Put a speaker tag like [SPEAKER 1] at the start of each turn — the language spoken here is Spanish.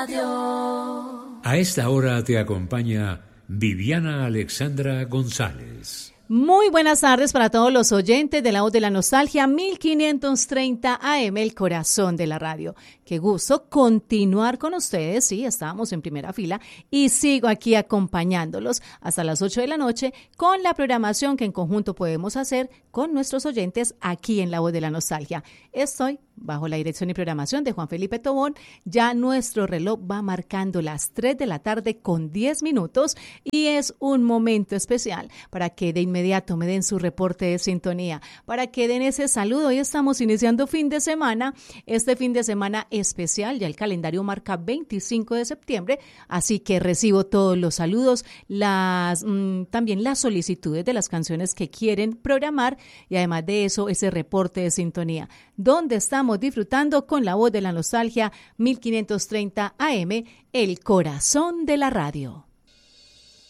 [SPEAKER 1] A esta hora te acompaña Viviana Alexandra González.
[SPEAKER 2] Muy buenas tardes para todos los oyentes de La Voz de la Nostalgia, 1530 AM, el corazón de la radio. Qué gusto continuar con ustedes, sí, estábamos en primera fila y sigo aquí acompañándolos hasta las 8 de la noche con la programación que en conjunto podemos hacer con nuestros oyentes aquí en La Voz de la Nostalgia. Estoy bajo la dirección y programación de Juan Felipe Tobón. Ya nuestro reloj va marcando las 3 de la tarde con 10 minutos y es un momento especial para que de inmediato me den su reporte de sintonía, para que den ese saludo. Hoy estamos iniciando fin de semana, este fin de semana especial, ya el calendario marca 25 de septiembre, así que recibo todos los saludos, también las solicitudes de las canciones que quieren programar y además de eso ese reporte de sintonía, donde estamos disfrutando con La Voz de la Nostalgia, 1530 AM, el corazón de la radio.